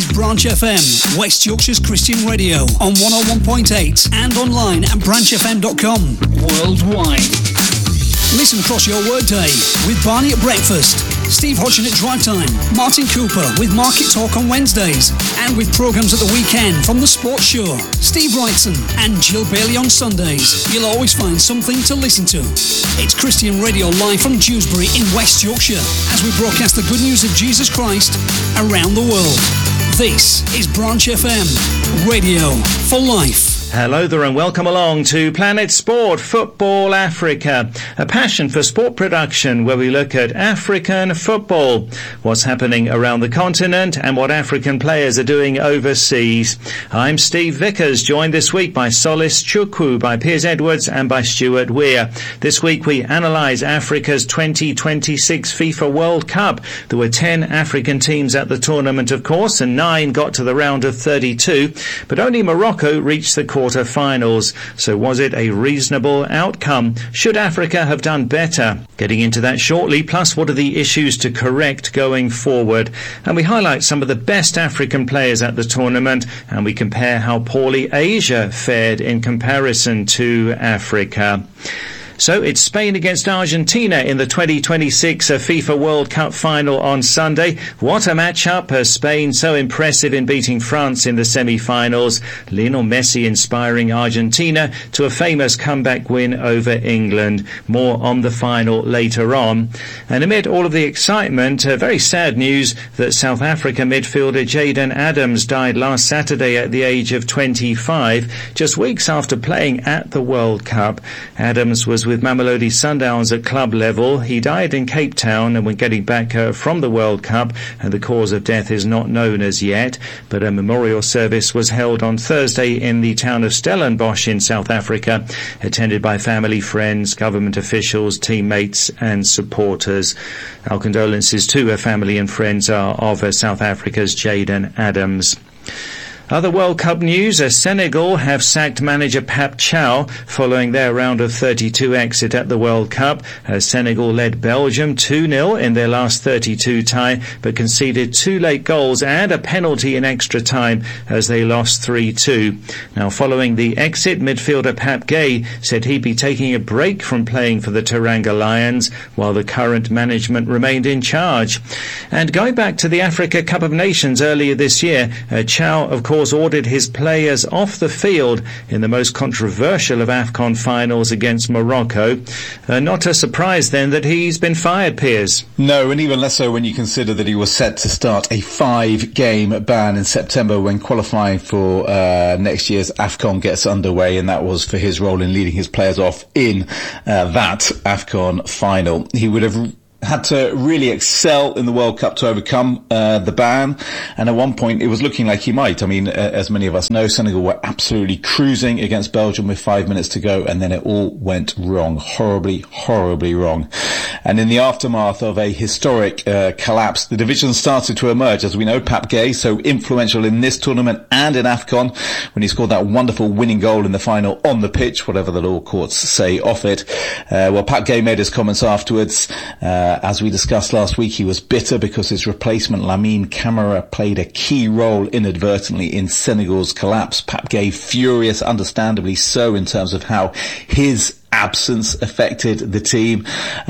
is Branch FM, West Yorkshire's Christian radio, on 101.8 and online at branchfm.com. Worldwide. Listen across your workday with Barney at breakfast, Steve Hodgson at drive time, Martin Cooper with Market Talk on Wednesdays, and with programmes at the weekend from The Sports Show, Steve Wrightson and Jill Bailey on Sundays. You'll always find something to listen to. It's Christian Radio live from Dewsbury in West Yorkshire as we broadcast the good news of Jesus Christ around the world. This is Branch FM, radio for life. Hello there and welcome along to Planet Sport Football Africa, a passion for sport production where we look at African football, what's happening around the continent and what African players are doing overseas. I'm Steve Vickers, joined this week by Solis Chukwu, by Piers Edwards and by Stuart Weir. This week we analyse Africa's 2026 FIFA World Cup. There were 10 African teams at the tournament, of course, and 9 got to the round of 32, but only Morocco reached the quarter-finals. So was it a reasonable outcome? Should Africa have done better? Getting into that shortly, plus what are the issues to correct going forward? And we highlight some of the best African players at the tournament, and we compare how poorly Asia fared in comparison to Africa. So it's Spain against Argentina in the 2026 FIFA World Cup final on Sunday. What a matchup. Spain so impressive in beating France in the semi-finals. Lionel Messi inspiring Argentina to a famous comeback win over England. More on the final later on. And amid all of the excitement, very sad news that South Africa midfielder Jayden Adams died last Saturday at the age of 25, just weeks after playing at the World Cup. Adams was with Mamelodi Sundowns at club level. He died in Cape Town and when getting back from the World Cup, and the cause of death is not known as yet, but a memorial service was held on Thursday in the town of Stellenbosch in South Africa, attended by family, friends, government officials, teammates and supporters. Our condolences to her family and friends are of South Africa's Jayden Adams. Other World Cup news, Senegal have sacked manager Pap Chow following their round of 32 exit at the World Cup. Senegal led Belgium 2-0 in their last 32 tie, but conceded 2 late goals and a penalty in extra time as they lost 3-2. Now, following the exit, midfielder Pap Gay said he'd be taking a break from playing for the Teranga Lions while the current management remained in charge. And going back to the Africa Cup of Nations earlier this year, Chow, of course, ordered his players off the field in the most controversial of AFCON finals against Morocco. Not a surprise then that he's been fired, Piers. No, and even less so when you consider that he was set to start a 5-game ban in September when qualifying for next year's AFCON gets underway, and that was for his role in leading his players off in that AFCON final. He would have had to really excel in the World Cup to overcome the ban, and at one point it was looking like he might. I mean, as many of us know, Senegal were absolutely cruising against Belgium with 5 minutes to go, and then it all went wrong. Horribly wrong. And in the aftermath of a historic collapse, the division started to emerge. As we know, Pap Gay, so influential in this tournament and in AFCON, when he scored that wonderful winning goal in the final on the pitch, whatever the law courts say of it. Well, Pap Gay made his comments afterwards. As we discussed last week, he was bitter because his replacement Lamine Camara played a key role inadvertently in Senegal's collapse. Pap Gay furious, understandably so, in terms of how his absence affected the team.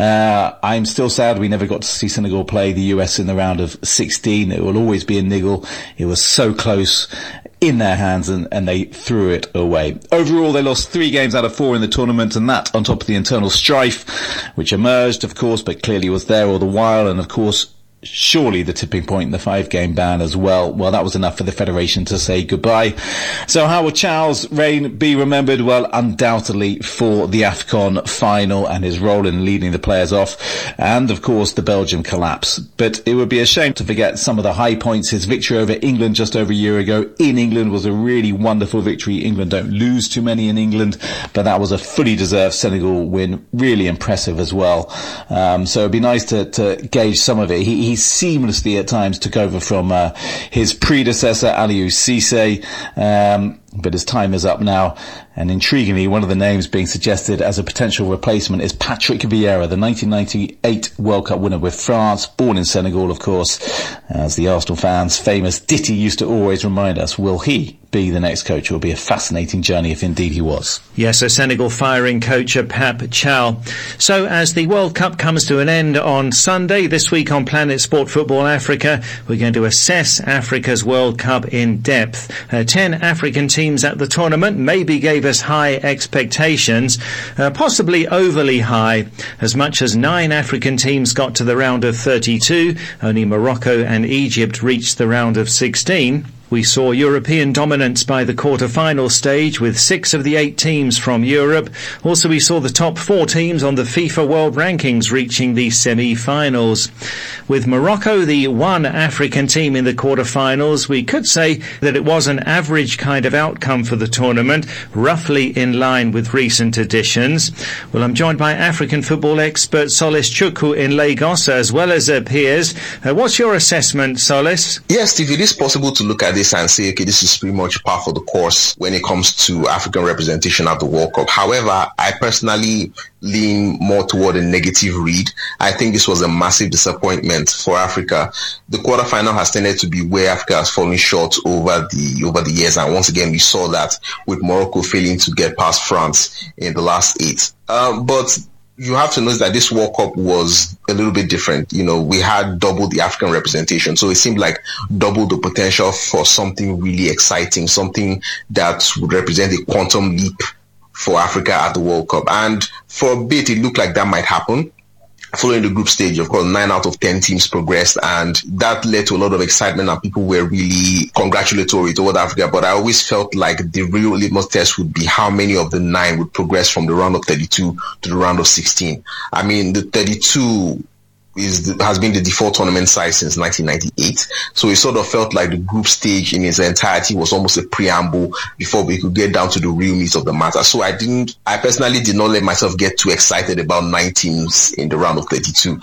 I'm still sad we never got to see Senegal play the US in the round of 16. It will always be a niggle. It was so close in their hands, and they threw it away. Overall, they lost 3 games out of 4 in the tournament, and that on top of the internal strife, which emerged, of course, but clearly was there all the while, and of course, surely the tipping point in the 5-game ban as well. Well, that was enough for the Federation to say goodbye. So how will Chow's reign be remembered? Well, undoubtedly for the AFCON final and his role in leading the players off, and of course the Belgium collapse. But it would be a shame to forget some of the high points. His victory over England just over a year ago in England was a really wonderful victory. England don't lose too many in England, but that was a fully deserved Senegal win. Really impressive as well. So it'd be nice to gauge some of it. He he seamlessly at times took over from his predecessor, Aliou Cisse. But his time is up now, and intriguingly, one of the names being suggested as a potential replacement is Patrick Vieira, the 1998 World Cup winner with France, born in Senegal, of course. As the Arsenal fans' famous ditty used to always remind us, will he be the next coach? It will be a fascinating journey if indeed he was. Yes, so Senegal firing coach Pap Chow. So as the World Cup comes to an end on Sunday, this week on Planet Sport Football Africa, we're going to assess Africa's World Cup in depth. 10 African teams at the tournament maybe gave us high expectations, possibly overly high. As much as 9 African teams got to the round of 32, only Morocco and Egypt reached the round of 16. We saw European dominance by the quarter-final stage with 6 of the 8 teams from Europe. Also, we saw the top 4 teams on the FIFA World Rankings reaching the semi-finals. With Morocco, the one African team in the quarter-finals, we could say that it was an average kind of outcome for the tournament, roughly in line with recent editions. Well, I'm joined by African football expert Solis Chukwu in Lagos, as well as Piers. What's your assessment, Solis? Yes, Steve, it is possible to look at this and say, okay, this is pretty much par for the course when it comes to African representation at the World Cup. However, I personally lean more toward a negative read. I think this was a massive disappointment for Africa. The quarterfinal has tended to be where Africa has fallen short over the years, and once again we saw that with Morocco failing to get past France in the last 8. But you have to notice that this World Cup was a little bit different. You know, we had double the African representation, so it seemed like double the potential for something really exciting, something that would represent a quantum leap for Africa at the World Cup. And for a bit, it looked like that might happen. Following the group stage, of course, 9 out of 10 teams progressed, and that led to a lot of excitement, and people were really congratulatory toward Africa. But I always felt like the real litmus test would be how many of the 9 would progress from the round of 32 to the round of 16. I mean, the 32 has been the default tournament size since 1998. So it sort of felt like the group stage in its entirety was almost a preamble before we could get down to the real meat of the matter. So I personally did not let myself get too excited about 9 teams in the round of 32.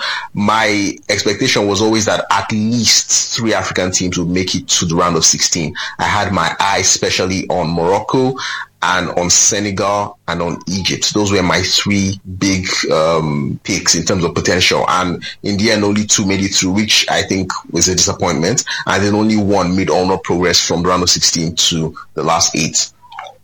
My expectation was always that at least 3 African teams would make it to the round of 16. I had my eye especially on Morocco and on Senegal and on Egypt. Those were my 3 big picks in terms of potential. And in the end, only 2 made it through, which I think was a disappointment. And then only 1 made all not progress from the round of 16 to the last 8.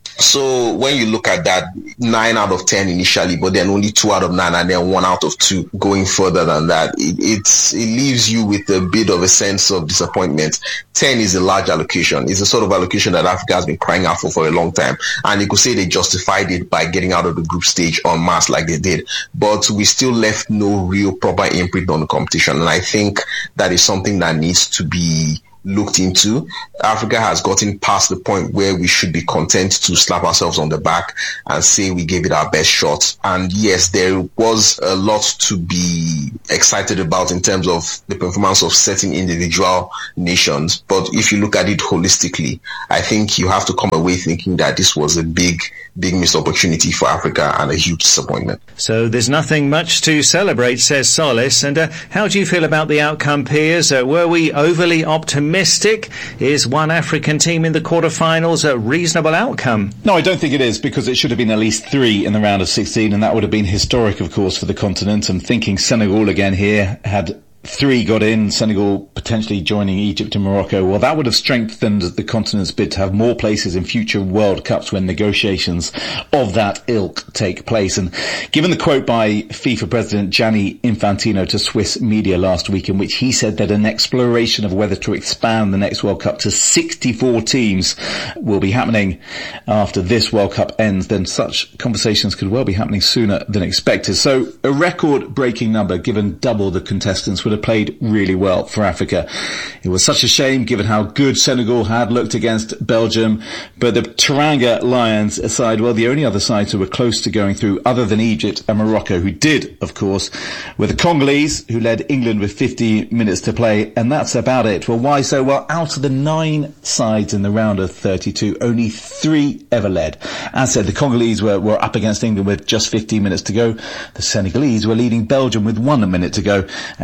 So when you look at that, 9 out of 10 initially, but then only 2 out of 9, and then 1 out of 2 going further than that, it leaves you with a bit of a sense of disappointment. 10 is a large allocation. It's a sort of allocation that Africa has been crying out for a long time. And you could say they justified it by getting out of the group stage en masse like they did. But we still left no real proper imprint on the competition. And I think that is something that needs to be looked into. Africa has gotten past the point where we should be content to slap ourselves on the back and say we gave it our best shot. And yes, there was a lot to be excited about in terms of the performance of certain individual nations. But if you look at it holistically, I think you have to come away thinking that this was a big missed opportunity for Africa and a huge disappointment. So there's nothing much to celebrate, says Solis. And how do you feel about the outcome, Piers? Were we overly optimistic? Is one African team in the quarterfinals a reasonable outcome? No, I don't think it is, because it should have been at least 3 in the round of 16, and that would have been historic, of course, for the continent. I'm thinking Senegal again here had 3 got in, Senegal potentially joining Egypt and Morocco. Well, that would have strengthened the continent's bid to have more places in future World Cups when negotiations of that ilk take place. And given the quote by FIFA President Gianni Infantino to Swiss media last week, in which he said that an exploration of whether to expand the next World Cup to 64 teams will be happening after this World Cup ends, then such conversations could well be happening sooner than expected. So a record-breaking number, given double the contestants, would have played really well for Africa. It was such a shame given how good Senegal had looked against Belgium, but the Teranga Lions aside, well, the only other sides who were close to going through other than Egypt and Morocco, who did, of course, were the Congolese, who led England with 50 minutes to play, and that's about it. Well, why so? Well, out of the 9 sides in the round of 32, only 3 ever led. As said, the Congolese were up against England with just 15 minutes to go. The Senegalese were leading Belgium with 1 minute to go, and Egypt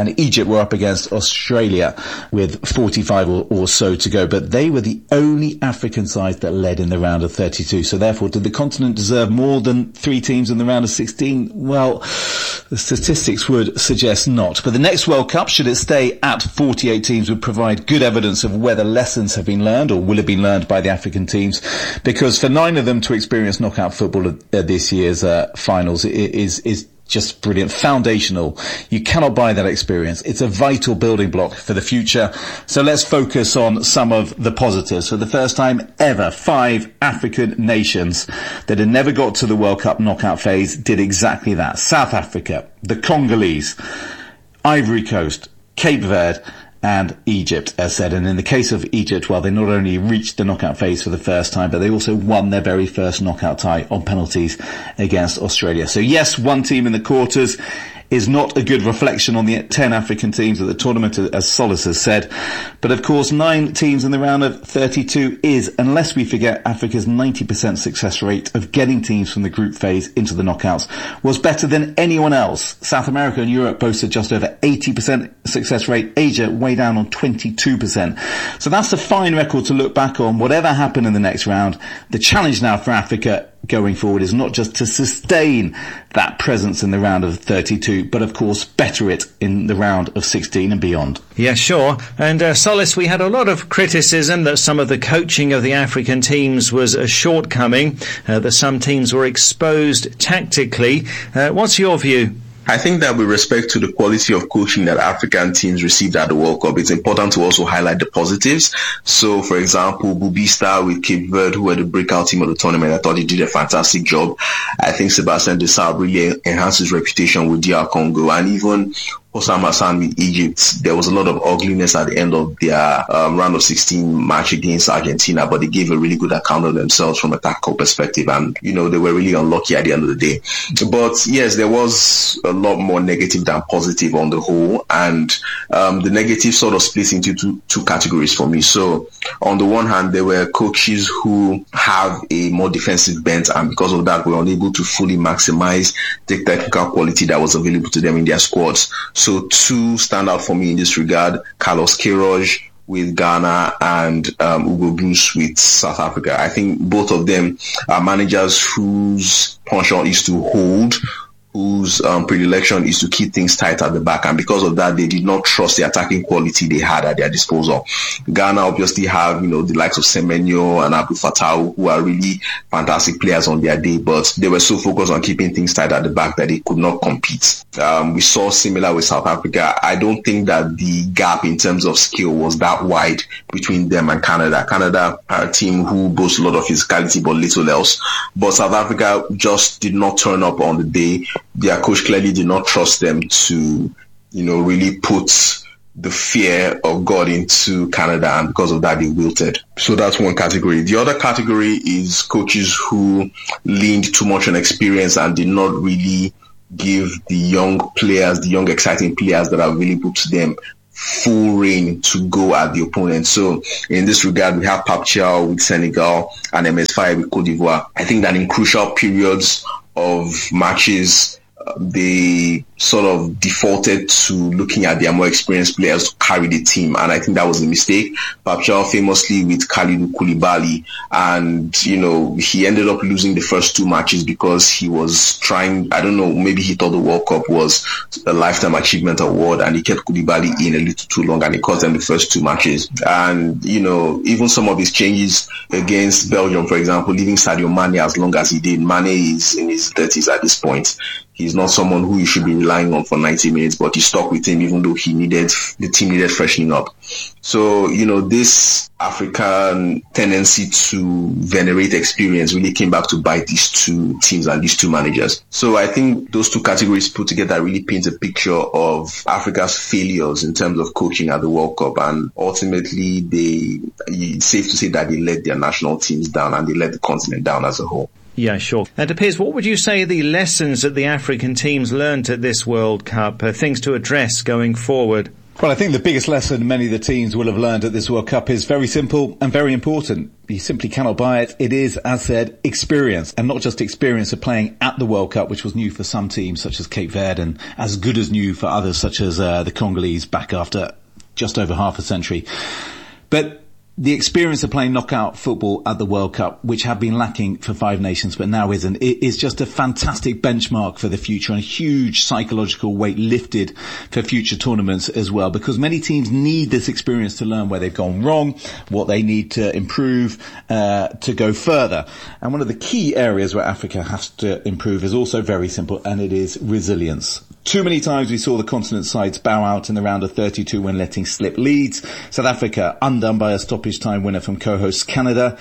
Egypt were up against Australia with 45 or so to go, but they were the only African side that led in the round of 32. So therefore, did the continent deserve more than 3 teams in the round of 16? Well, the statistics would suggest not. But the next World Cup, should it stay at 48 teams, would provide good evidence of whether lessons have been learned or will have been learned by the African teams, because for 9 of them to experience knockout football at this year's finals is just brilliant, foundational. You cannot buy that experience. It's a vital building block for the future. So let's focus on some of the positives. For the first time ever, 5 African nations that had never got to the World Cup knockout phase did exactly that. South Africa, the Congolese, Ivory Coast, Cape Verde, and Egypt, as said. And in the case of Egypt, well, they not only reached the knockout phase for the first time, but they also won their very first knockout tie on penalties against Australia. So yes, 1 team in the quarters is not a good reflection on the 10 African teams at the tournament, as Solis has said. But of course, 9 teams in the round of 32 is, unless we forget Africa's 90% success rate of getting teams from the group phase into the knockouts, was better than anyone else. South America and Europe boasted just over 80% success rate. Asia way down on 22%. So that's a fine record to look back on. Whatever happened in the next round, the challenge now for Africa going forward is not just to sustain that presence in the round of 32, but of course better it in the round of 16 and beyond. Yeah, sure. And Solis, we had a lot of criticism that some of the coaching of the African teams was a shortcoming, that some teams were exposed tactically. What's your view? I think that with respect to the quality of coaching that African teams received at the World Cup, it's important to also highlight the positives. So, for example, Bubista with Cape Verde, who were the breakout team of the tournament, I thought he did a fantastic job. I think Sebastian Desailly really enhanced his reputation with DR Congo, and even Hossam Hassan with Egypt. There was a lot of ugliness at the end of their round of 16 match against Argentina, but they gave a really good account of themselves from a tactical perspective, and they were really unlucky at the end of the day. But yes, there was a lot more negative than positive on the whole, and the negative sort of splits into two categories for me. So on the one hand, there were coaches who have a more defensive bent, and because of that, were unable to fully maximize the technical quality that was available to them in their squads. So 2 stand out for me in this regard: Carlos Queiroz with Ghana and Hugo Broos with South Africa. I think both of them are managers whose penchant is to hold, whose predilection is to keep things tight at the back, and because of that, they did not trust the attacking quality they had at their disposal. Ghana obviously have, the likes of Semenyo and Abdul Fattah, who are really fantastic players on their day, but they were so focused on keeping things tight at the back that they could not compete. We saw similar with South Africa. I don't think that the gap in terms of skill was that wide between them and Canada. Canada are a team who boasts a lot of physicality but little else, but South Africa just did not turn up on the day. Their coach clearly did not trust them to, really put the fear of God into Canada, and because of that, they wilted. So that's one category. The other category is coaches who leaned too much on experience and did not really give the young players, the young exciting players that are available to them, full reign to go at the opponent. So in this regard, we have Pape Thiaw with Senegal and MS Faye with Cote d'Ivoire. I think that in crucial periods of matches, they sort of defaulted to looking at their more experienced players to carry the team, and I think that was a mistake. Pape Thiaw famously with Kalidou Koulibaly, and he ended up losing the first 2 matches because he was trying, I don't know, maybe he thought the World Cup was a lifetime achievement award, and he kept Koulibaly in a little too long, and it cost them the first 2 matches. And even some of his changes against Belgium, for example, leaving Sadio Mane as long as he did. Mane is in his 30s at this point. He's not someone who you should be relying on for 90 minutes, but he stuck with him even though the team needed freshening up. So, this African tendency to venerate experience really came back to bite these 2 teams and these 2 managers. So I think those 2 categories put together really paint a picture of Africa's failures in terms of coaching at the World Cup, and ultimately it's safe to say that they let their national teams down and they let the continent down as a whole. Yeah, sure. And Piers, what would you say are the lessons that the African teams learned at this World Cup, things to address going forward? Well, I think the biggest lesson many of the teams will have learned at this World Cup is very simple and very important. You simply cannot buy it. It is, as said, experience, and not just experience of playing at the World Cup, which was new for some teams such as Cape Verde and as good as new for others such as the Congolese back after just over half a century. But the experience of playing knockout football at the World Cup, which had been lacking for Five Nations but now isn't, it is just a fantastic benchmark for the future and a huge psychological weight lifted for future tournaments as well, because many teams need this experience to learn where they've gone wrong, what they need to improve to go further. And one of the key areas where Africa has to improve is also very simple, and it is resilience. Too many times we saw the continent sides bow out in the round of 32 when letting slip leads. South Africa undone by a stoppage time winner from co-host Canada.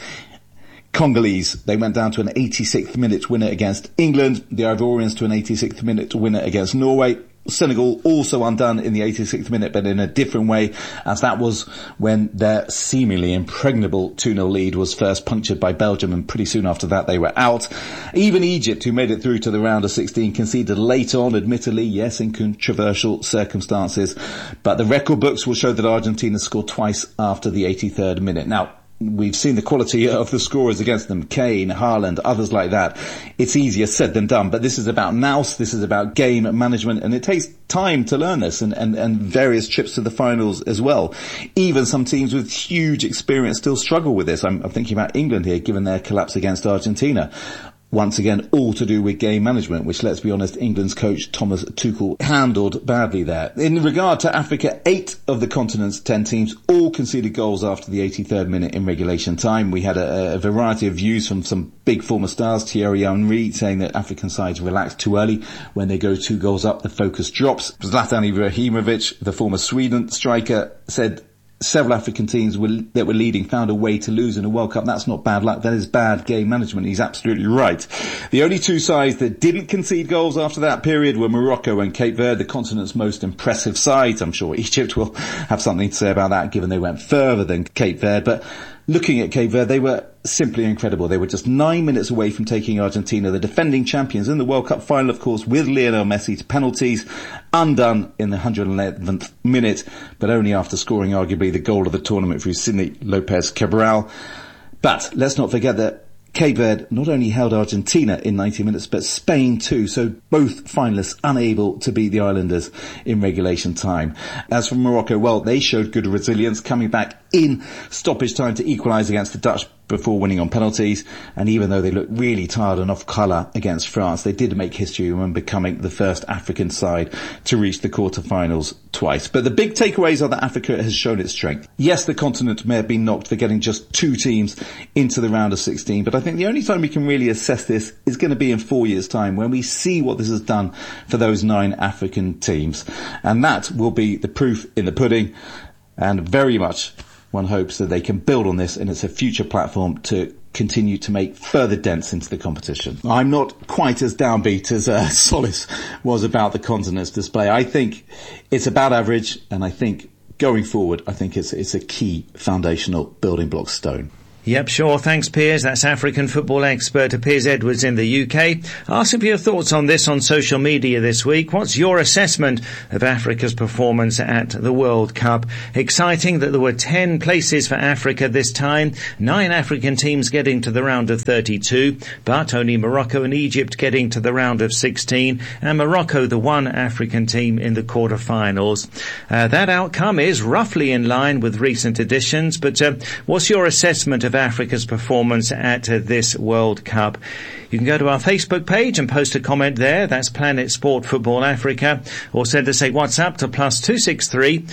Congolese, they went down to an 86th minute winner against England. The Ivorians to an 86th minute winner against Norway. Senegal also undone in the 86th minute, but in a different way, as that was when their seemingly impregnable 2-0 lead was first punctured by Belgium, and pretty soon after that they were out. Even Egypt, who made it through to the round of 16, conceded late on, admittedly, yes, in controversial circumstances, but the record books will show that Argentina scored twice after the 83rd minute. Now, we've seen the quality of the scorers against them, Kane, Haaland, others like that. It's easier said than done, but this is about nous, this is about game management, and it takes time to learn this, and various trips to the finals as well. Even some teams with huge experience still struggle with this. I'm thinking about England here, given their collapse against Argentina. Once again, all to do with game management, which, let's be honest, England's coach Thomas Tuchel handled badly there. In regard to Africa, 8 of the continent's 10 teams all conceded goals after the 83rd minute in regulation time. We had a variety of views from some big former stars, Thierry Henry saying that African sides relax too early. When they go 2 goals up, the focus drops. Zlatan Ibrahimovic, the former Sweden striker, said several African teams that were leading found a way to lose in a World Cup. That's not bad luck. That is bad game management. He's absolutely right. The only 2 sides that didn't concede goals after that period were Morocco and Cape Verde, the continent's most impressive sides. I'm sure Egypt will have something to say about that, given they went further than Cape Verde. But looking at Cape Verde, they were simply incredible. They were just 9 minutes away from taking Argentina, the defending champions, in the World Cup final, of course, with Lionel Messi to penalties, undone in the 111th minute, but only after scoring arguably the goal of the tournament through Sidney Lopez Cabral. But let's not forget that Cape Verde not only held Argentina in 90 minutes, but Spain too, so both finalists unable to beat the Islanders in regulation time. As for Morocco, well, they showed good resilience, coming back in stoppage time to equalise against the Dutch before winning on penalties, and even though they looked really tired and off colour against France, they did make history when becoming the first African side to reach the quarter-finals twice. But the big takeaways are that Africa has shown its strength. Yes, the continent may have been knocked for getting just 2 teams into the round of 16, but I think the only time we can really assess this is going to be in 4 years' time, when we see what this has done for those 9 African teams. And that will be the proof in the pudding, and very much one hopes that they can build on this, and it's a future platform to continue to make further dents into the competition. I'm not quite as downbeat as Solis was about the continent's display. I think it's about average, and I think going forward, I think it's a key foundational building block stone. Yep, sure. Thanks, Piers. That's African football expert Piers Edwards in the UK. Asking for your thoughts on this on social media this week. What's your assessment of Africa's performance at the World Cup? Exciting that there were 10 places for Africa this time. 9 African teams getting to the round of 32, but only Morocco and Egypt getting to the round of 16, and Morocco the one African team in the quarter-finals. That outcome is roughly in line with recent editions, but what's your assessment of Africa's performance at this World Cup? You can go to our Facebook page and post a comment there. That's Planet Sport Football Africa. Or send us a WhatsApp to +263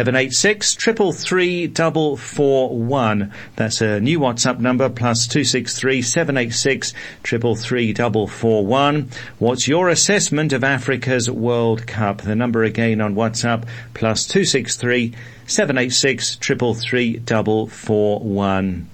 786 333 441. That's a new WhatsApp number, +263 786 333 441. What's your assessment of Africa's World Cup? The number again on WhatsApp, +263 786 333 441.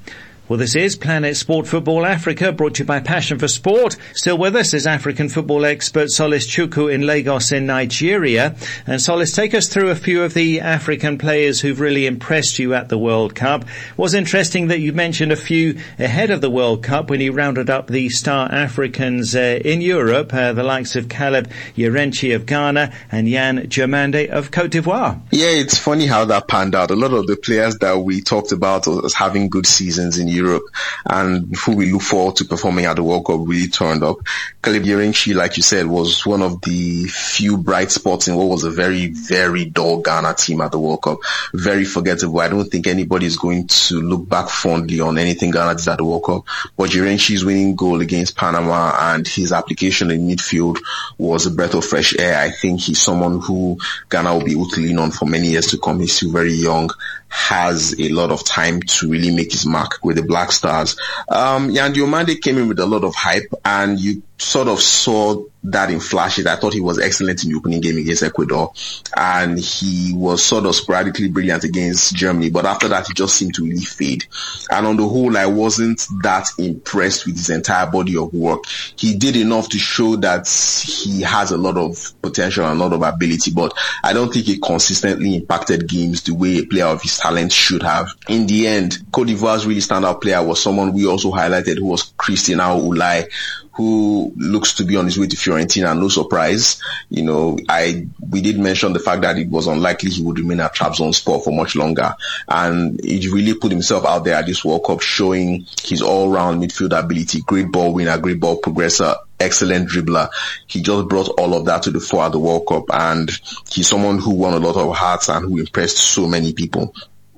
Well, this is Planet Sport Football Africa, brought to you by Passion for Sport. Still with us is African football expert Solis Chukwu in Lagos in Nigeria. And Solis, take us through a few of the African players who've really impressed you at the World Cup. It was interesting that you mentioned a few ahead of the World Cup when you rounded up the star Africans in Europe, the likes of Caleb Yerenchi of Ghana and Yan Germande of Cote d'Ivoire. Yeah, it's funny how that panned out. A lot of the players that we talked about as having good seasons in Europe and who we look forward to performing at the World Cup really turned up. Caleb Yerenchi, like you said, was one of the few bright spots in what was a very, very dull Ghana team at the World Cup. Very forgettable. I don't think anybody is going to look back fondly on anything Ghana did at the World Cup. But Yerenchi's winning goal against Panama and his application in midfield was a breath of fresh air. I think he's someone who Ghana will be able to lean on for many years to come. He's still very young, has a lot of time to really make his mark with the Black Stars. Yan Germande came in with a lot of hype, and you sort of saw that in flashes. I thought he was excellent in the opening game against Ecuador, and he was sort of sporadically brilliant against Germany, but after that he just seemed to really fade. And on the whole, I wasn't that impressed with his entire body of work. He did enough to show that he has a lot of potential and a lot of ability, but I don't think he consistently impacted games the way a player of his talent should have. In the end, Cote d'Ivoire's really standout player was someone we also highlighted, who was Christian Aoulay, who looks to be on his way to Fiorentina. No surprise. You know, we did mention the fact that it was unlikely he would remain at Trabzonspor for much longer. And he really put himself out there at this World Cup, showing his all-round midfield ability, great ball winner, great ball progressor, excellent dribbler. He just brought all of that to the fore at the World Cup. And he's someone who won a lot of hearts and who impressed so many people.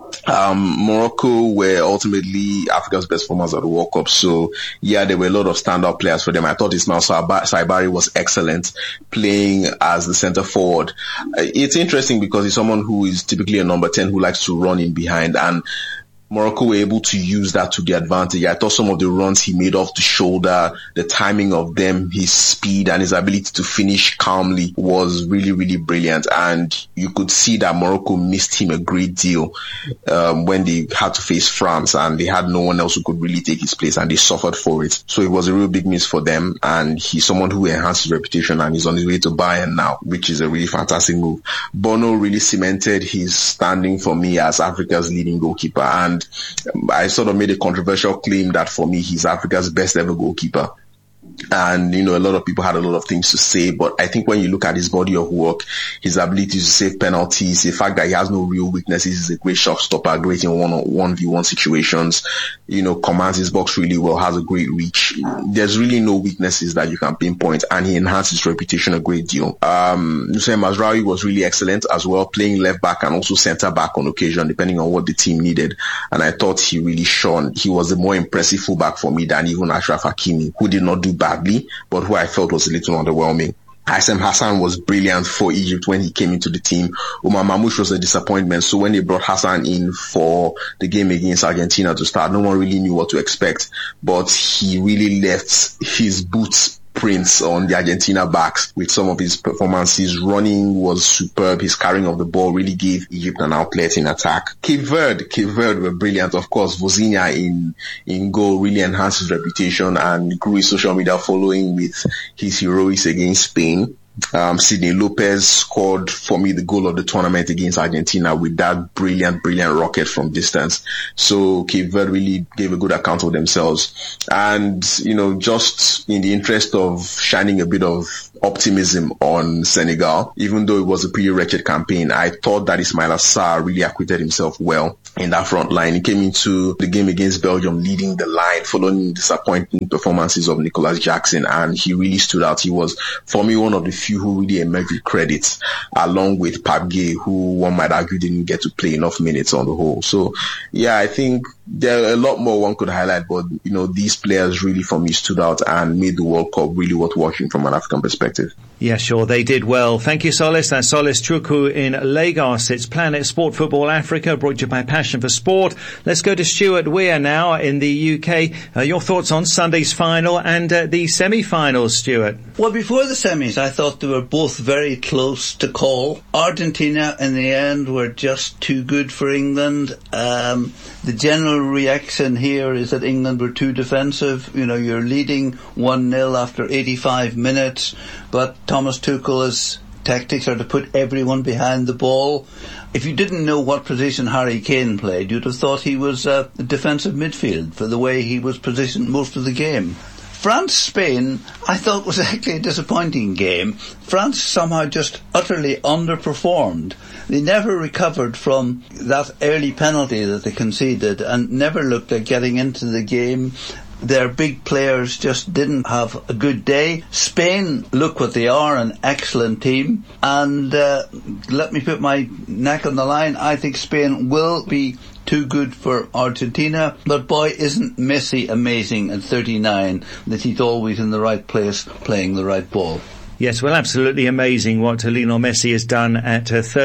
Morocco were ultimately Africa's best performers at the World Cup. So, yeah, there were a lot of standout players for them. I thought Ismail Saibari was excellent playing as the center forward. It's interesting because he's someone who is typically a number 10 who likes to run in behind, and Morocco were able to use that to their advantage. I thought some of the runs he made off the shoulder, the timing of them, his speed and his ability to finish calmly was really, really brilliant. And you could see that Morocco missed him a great deal when they had to face France, and they had no one else who could really take his place, and they suffered for it. So it was a real big miss for them, and he's someone who enhanced his reputation, and he's on his way to Bayern now, which is a really fantastic move. Bono really cemented his standing for me as Africa's leading goalkeeper, and I sort of made a controversial claim that for me, he's Africa's best ever goalkeeper. And, you know, a lot of people had a lot of things to say, but I think when you look at his body of work, his ability to save penalties, the fact that he has no real weaknesses, he's a great shot stopper, great in 1v1 situations, you know, commands his box really well, has a great reach. There's really no weaknesses that you can pinpoint, and he enhanced his reputation a great deal. Hussein Mazraoui was really excellent as well, playing left back and also centre back on occasion, depending on what the team needed. And I thought he really shone. He was a more impressive fullback for me than even Achraf Hakimi, who did not do badly, but who I felt was a little underwhelming. Hassem Hassan was brilliant for Egypt when he came into the team. Omar Mamouche was a disappointment, so when they brought Hassan in for the game against Argentina to start, no one really knew what to expect, but he really left his boots prints on the Argentina backs with some of his performances. Running was superb. His carrying of the ball really gave Egypt an outlet in attack. Cape Verde were brilliant. Of course, Vozinha in goal really enhanced his reputation and grew his social media following with his heroics against Spain. Sidney Lopez scored for me the goal of the tournament against Argentina with that brilliant rocket from distance. So Cape Verde really gave a good account of themselves. And, you know, just in the interest of shining a bit of optimism on Senegal, even though it was a pretty wretched campaign, I thought that Ismaila Sarr really acquitted himself well in that front line. He came into the game against Belgium leading the line following disappointing performances of Nicolas Jackson, and he really stood out. He was, for me, one of the few who really emerged with credits, along with Pape Gueye, who one might argue didn't get to play enough minutes on the whole. So, yeah, I think there are a lot more one could highlight, but, you know, these players really, for me, stood out and made the World Cup really worth watching from an African perspective. Yeah, sure, they did well. Thank you, Solis. That's Solis Chukwu in Lagos. It's Planet Sport Football Africa, brought to you by Passion for Sport. Let's go to Stuart Weir now in the UK. Your thoughts on Sunday's final and the semi-finals, Stuart? Well, before the semis, I thought they were both very close to call. Argentina, in the end, were just too good for England. The general general reaction here is that England were too defensive. You know, you're leading 1-0 after 85 minutes, but Thomas Tuchel's tactics are to put everyone behind the ball. If you didn't know what position Harry Kane played, you'd have thought he was a defensive midfield for the way he was positioned most of the game. France-Spain, I thought, was actually a disappointing game. France somehow just utterly underperformed. They never recovered from that early penalty that they conceded and never looked like getting into the game. Their big players just didn't have a good day. Spain, look what they are, an excellent team. And let me put my neck on the line. I think Spain will be too good for Argentina. But boy, isn't Messi amazing at 39 that he's always in the right place playing the right ball. Yes, well, absolutely amazing what Lionel Messi has done at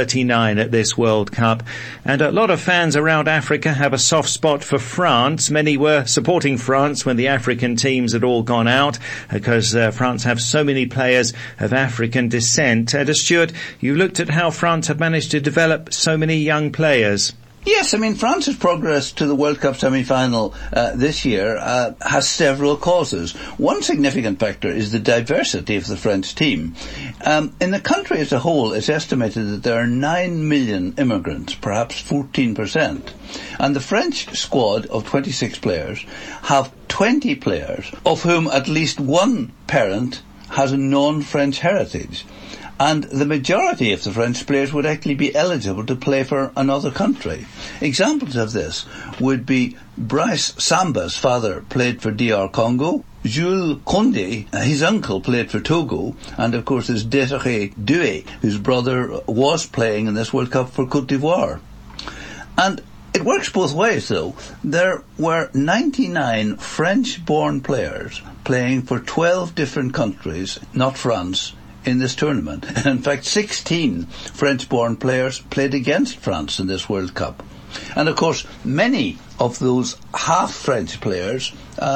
39 at this World Cup. And a lot of fans around Africa have a soft spot for France. Many were supporting France when the African teams had all gone out because France have so many players of African descent. Stuart, you looked at how France have managed to develop so many young players. Yes, I mean, France's progress to the World Cup semi-final this year has several causes. One significant factor is the diversity of the French team. In the country as a whole, it's estimated that there are 9 million immigrants, perhaps 14%. And the French squad of 26 players have 20 players, of whom at least one parent has a non-French heritage. And the majority of the French players would actually be eligible to play for another country. Examples of this would be Brice Samba's father played for DR Congo, Jules Koundé, his uncle, played for Togo, and of course there's Désiré Doué, whose brother was playing in this World Cup for Côte d'Ivoire. And it works both ways, though. There were 99 French-born players playing for 12 different countries, not France, in this tournament. And in fact, 16 French-born players played against France in this World Cup. And of course, many of those half-French players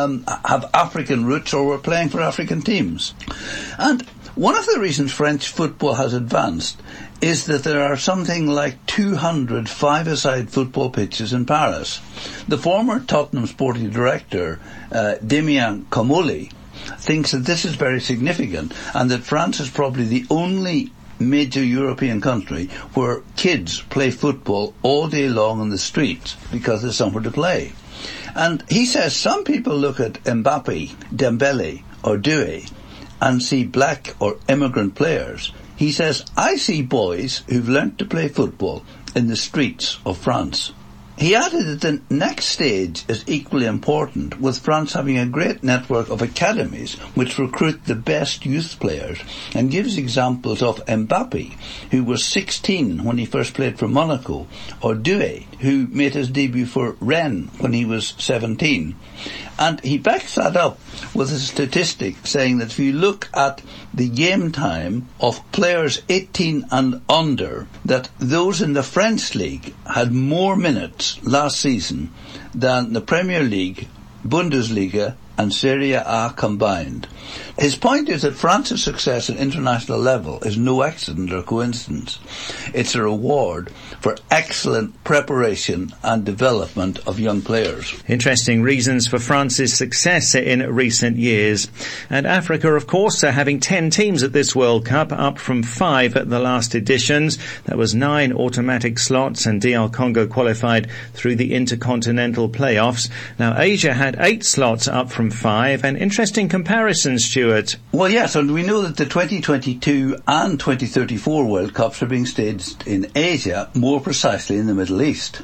have African roots or were playing for African teams. And one of the reasons French football has advanced is that there are something like 200 five-a-side football pitches in Paris. The former Tottenham sporting director, Damien Comolli, thinks that this is very significant and that France is probably the only major European country where kids play football all day long on the streets because there's somewhere to play. And he says some people look at Mbappe, Dembele or Doué and see black or immigrant players. He says, I see boys who've learnt to play football in the streets of France. He added that the next stage is equally important, with France having a great network of academies which recruit the best youth players, and gives examples of Mbappe, who was 16 when he first played for Monaco, or Doué, who made his debut for Rennes when he was 17. And he backs that up with a statistic saying that if you look at the game time of players 18 and under, that those in the French league had more minutes last season than the Premier League, Bundesliga and Serie A combined. His point is that France's success at international level is no accident or coincidence. It's a reward for excellent preparation and development of young players. Interesting reasons for France's success in recent years. And Africa, of course, are having 10 teams at this World Cup, up from 5 at the last editions. That was 9 automatic slots, and DR Congo qualified through the intercontinental playoffs. Now, Asia had 8 slots, up from 5, and interesting comparisons, Stuart. Well, yes, and we know that the 2022 and 2034 World Cups are being staged in Asia, more precisely in the Middle East.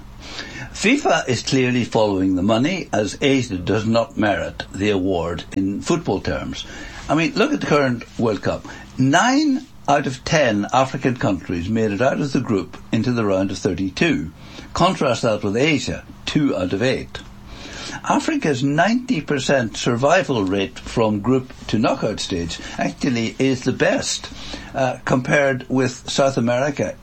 FIFA is clearly following the money, as Asia does not merit the award in football terms. I mean, look at the current World Cup. 9 out of 10 African countries made it out of the group into the round of 32. Contrast that with Asia, 2 out of 8. Africa's 90% survival rate from group to knockout stage actually is the best, compared with South America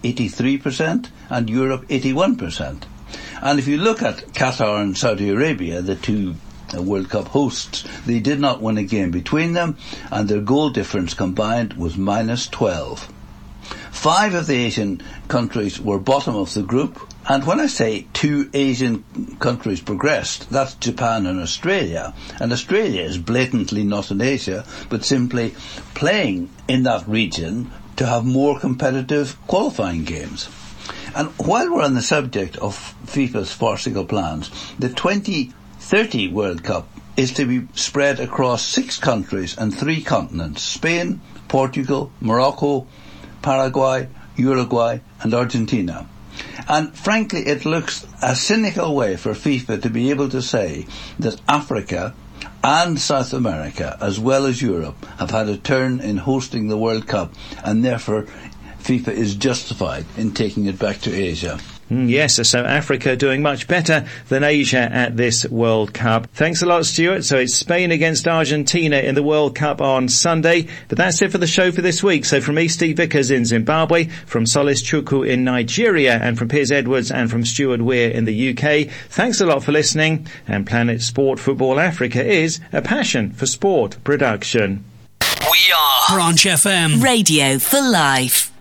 83% and Europe 81%. And if you look at Qatar and Saudi Arabia, the two World Cup hosts, they did not win a game between them, and their goal difference combined was -12. 5 of the Asian countries were bottom of the group, And when I say 2 Asian countries progressed, that's Japan and Australia. And Australia is blatantly not in Asia, but simply playing in that region to have more competitive qualifying games. And while we're on the subject of FIFA's farcical plans, the 2030 World Cup is to be spread across 6 countries and 3 continents: Spain, Portugal, Morocco, Paraguay, Uruguay and Argentina. And frankly, it looks a cynical way for FIFA to be able to say that Africa and South America, as well as Europe, have had a turn in hosting the World Cup, and therefore FIFA is justified in taking it back to Asia. Yes, so Africa doing much better than Asia at this World Cup. Thanks a lot, Stuart. So it's Spain against Argentina in the World Cup on Sunday. But that's it for the show for this week. So from me, Steve Vickers in Zimbabwe, from Solis Chukwu in Nigeria, and from Piers Edwards and from Stuart Weir in the UK, thanks a lot for listening. And Planet Sport Football Africa is a passion for sport production. We are Branch FM. Radio for Life.